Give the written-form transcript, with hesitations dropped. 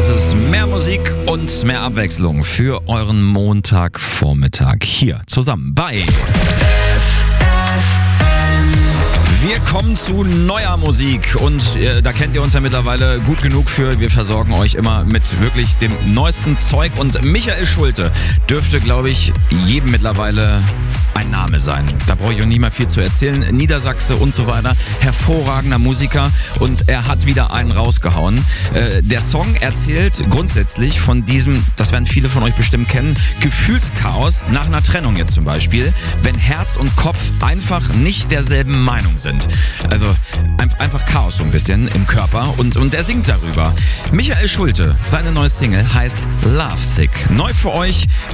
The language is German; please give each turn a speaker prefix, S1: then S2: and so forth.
S1: Das ist mehr Musik und mehr Abwechslung für euren Montagvormittag hier zusammen bei Wir kommen zu neuer Musik und da kennt ihr uns ja mittlerweile gut genug für. Wir versorgen euch immer mit wirklich dem neuesten Zeug und Michael Schulte dürfte, glaube ich, jedem mittlerweile ein Name sein. Da brauche ich auch nie mehr viel zu erzählen. Niedersachse und so weiter. Hervorragender Musiker und er hat wieder einen rausgehauen. Der Song erzählt grundsätzlich von diesem, das werden viele von euch bestimmt kennen, Gefühlschaos nach einer Trennung jetzt zum Beispiel, wenn Herz und Kopf einfach nicht derselben Meinung sind. Also einfach Chaos so ein bisschen im Körper und er singt darüber. Michael Schulte, seine neue Single heißt Lovesick. Neu für euch